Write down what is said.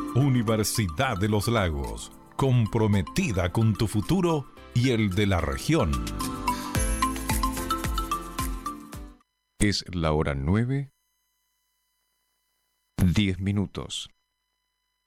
Universidad de los Lagos, comprometida con tu futuro y el de la región. Es la hora 9:10.